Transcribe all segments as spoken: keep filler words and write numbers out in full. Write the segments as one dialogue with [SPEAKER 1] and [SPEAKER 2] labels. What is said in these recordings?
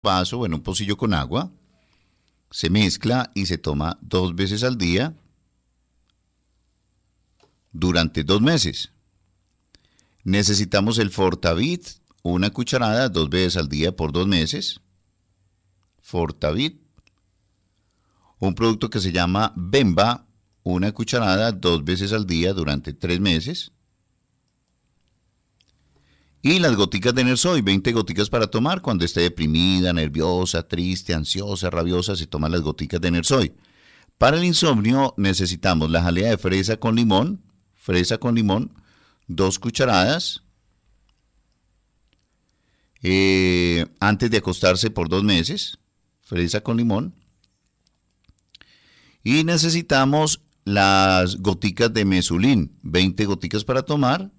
[SPEAKER 1] vaso o en un pocillo con agua, se mezcla y se toma dos veces al día durante dos meses. Necesitamos el Fortavit, una cucharada dos veces al día por dos meses. Fortavit. Un producto que se llama Bemba, una cucharada dos veces al día durante tres meses. Y las goticas de Nersoy, veinte goticas para tomar cuando esté deprimida, nerviosa, triste, ansiosa, rabiosa, se toman las goticas de Nersoy. Para el insomnio necesitamos la jalea de fresa con limón, fresa con limón, dos cucharadas, eh, antes de acostarse por dos meses, fresa con limón. Y necesitamos las goticas de Mesulín, veinte goticas para tomar,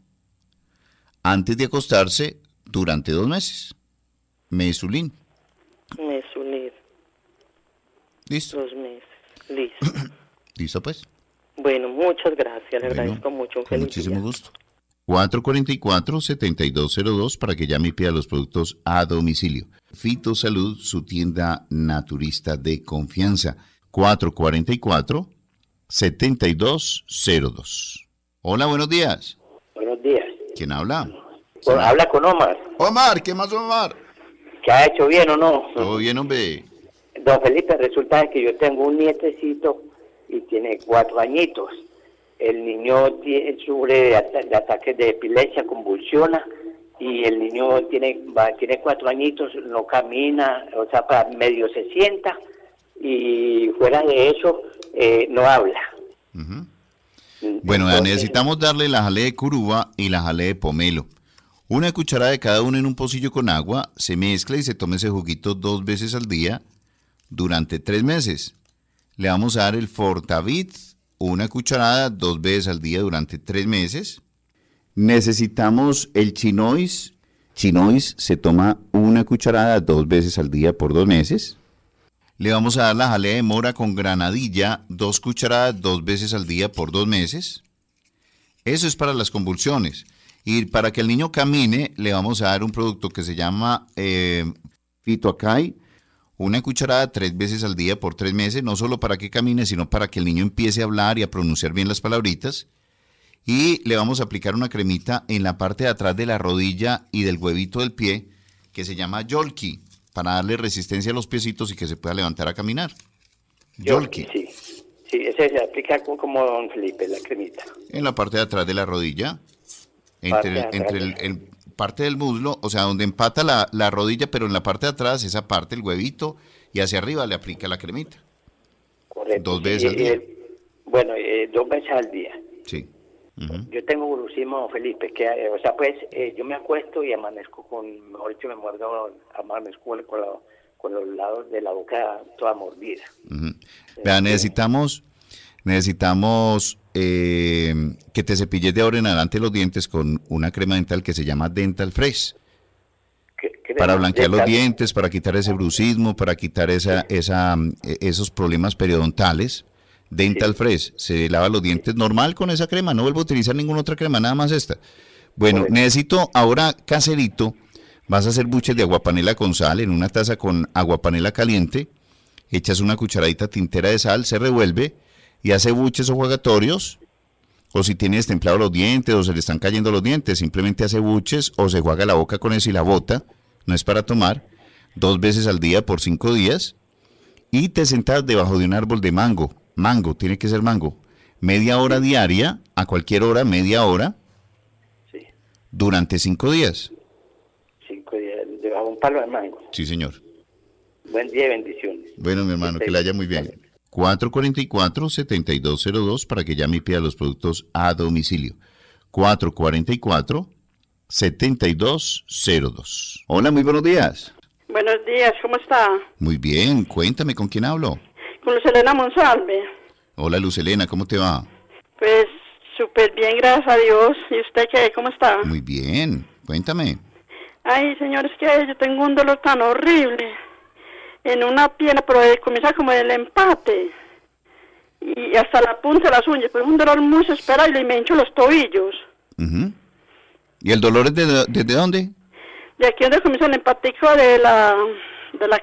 [SPEAKER 1] antes de acostarse durante dos meses. Mesulín.
[SPEAKER 2] Mesulín.
[SPEAKER 1] ¿Listo?
[SPEAKER 2] Dos meses. Listo.
[SPEAKER 1] ¿Listo pues?
[SPEAKER 2] Bueno, muchas gracias. Le
[SPEAKER 1] Bueno,
[SPEAKER 2] agradezco mucho. Un
[SPEAKER 1] con
[SPEAKER 2] feliz
[SPEAKER 1] muchísimo
[SPEAKER 2] día.
[SPEAKER 1] gusto. cuatro cuatro cuatro, siete dos cero dos para que llame y pida los productos a domicilio. Fitosalud, su tienda naturista de confianza. cuatro cuatro cuatro, siete dos cero dos. Hola, buenos días.
[SPEAKER 3] Buenos días.
[SPEAKER 1] ¿Quién habla?
[SPEAKER 3] Bueno, habla con Omar.
[SPEAKER 1] Omar, ¿qué más, Omar?
[SPEAKER 3] ¿Que ha hecho bien o no?
[SPEAKER 1] Todo bien, hombre.
[SPEAKER 3] Don Felipe, resulta que yo tengo un nietecito y tiene cuatro añitos. El niño tiene, sufre de, ata- de ataques de epilepsia, convulsiona, y el niño tiene va, tiene cuatro añitos, no camina, o sea, para medio se sienta, y fuera de eso, eh, no habla.
[SPEAKER 1] Uh-huh. Bueno,
[SPEAKER 3] Entonces,
[SPEAKER 1] necesitamos darle la jalea de curuba y la jalea de pomelo. Una cucharada de cada uno en un pocillo con agua, se mezcla y se toma ese juguito dos veces al día durante tres meses. Le vamos a dar el Fortavit, una cucharada dos veces al día durante tres meses. Necesitamos el Chinois. Chinois se toma una cucharada dos veces al día por dos meses. Le vamos a dar la jalea de mora con granadilla, dos cucharadas dos veces al día por dos meses. Eso es para las convulsiones. Y para que el niño camine, le vamos a dar un producto que se llama eh, Fitoacay, una cucharada tres veces al día por tres meses, no solo para que camine, sino para que el niño empiece a hablar y a pronunciar bien las palabritas. Y le vamos a aplicar una cremita en la parte de atrás de la rodilla y del huevito del pie, que se llama Yolki, para darle resistencia a los piecitos y que se pueda levantar a caminar. Yolki.
[SPEAKER 3] Sí, sí, ese se aplica como, como Don Felipe, la cremita.
[SPEAKER 1] En la parte de atrás de la rodilla,
[SPEAKER 3] Parte
[SPEAKER 1] entre,
[SPEAKER 3] de atrás.
[SPEAKER 1] entre el, el parte del muslo, o sea, donde empata la, la rodilla, pero en la parte de atrás, esa parte, el huevito, y hacia arriba le aplica la cremita.
[SPEAKER 3] Correcto.
[SPEAKER 1] Dos veces
[SPEAKER 3] Sí,
[SPEAKER 1] al día.
[SPEAKER 3] eh, bueno, eh, dos veces al día.
[SPEAKER 1] Sí. Ujú.
[SPEAKER 3] Yo tengo brucismo, Don Felipe, que, eh, o sea, pues, eh, yo me acuesto y amanezco con, mejor dicho, me muerdo, amanezco con, la- con los lados de la boca toda mordida.
[SPEAKER 1] Ujú. Vea, necesitamos, necesitamos eh, que te cepilles de ahora en adelante los dientes con una crema dental que se llama Dental Fresh.
[SPEAKER 3] ¿Qué- qué
[SPEAKER 1] Para
[SPEAKER 3] demás?
[SPEAKER 1] blanquear los
[SPEAKER 3] Dental-
[SPEAKER 1] dientes, para quitar ese brucismo, para quitar esa, esa, mm, eh, esos problemas periodontales. Dental
[SPEAKER 3] Sí.
[SPEAKER 1] Fresh, se lava los dientes normal con esa crema, no vuelvo a utilizar ninguna otra crema, nada más esta. Bueno,
[SPEAKER 3] Correcto.
[SPEAKER 1] necesito ahora caserito, vas a hacer buches de aguapanela con sal en una taza con aguapanela caliente, echas una cucharadita tintera de sal, se revuelve y hace buches o jugatorios, o si tienes templado los dientes o se le están cayendo los dientes, simplemente hace buches o se juega la boca con eso y la bota, no es para tomar, dos veces al día por cinco días, y te sentas debajo de un árbol de mango, mango, tiene que ser mango, media hora diaria, a cualquier hora, media hora,
[SPEAKER 3] Sí,
[SPEAKER 1] durante cinco días.
[SPEAKER 3] cinco días, debajo de un palo de mango.
[SPEAKER 1] Sí, señor.
[SPEAKER 3] Buen día y bendiciones.
[SPEAKER 1] Bueno, mi hermano, que le haya muy bien. cuatro cuatro cuatro, siete dos cero dos para que llame y pida los productos a domicilio. cuatro cuatro cuatro, siete dos cero dos. Hola, muy buenos días.
[SPEAKER 2] Buenos días, ¿cómo está?
[SPEAKER 1] Muy bien, cuéntame, ¿con quién hablo?
[SPEAKER 2] Con Luz Elena Monsalve.
[SPEAKER 1] Hola, Luz Elena, ¿cómo te va?
[SPEAKER 2] Pues súper bien, gracias a Dios. ¿Y usted qué? ¿Cómo está?
[SPEAKER 1] Muy bien, cuéntame.
[SPEAKER 2] Ay, señor, es que yo tengo un dolor tan horrible en una pierna, pero eh, comienza como del empate y hasta la punta de las uñas, pues es un dolor muy desesperado y me hincho los tobillos.
[SPEAKER 1] Ujú. ¿Y el dolor es de, desde dónde?
[SPEAKER 2] De aquí donde comienza el empatico de la de la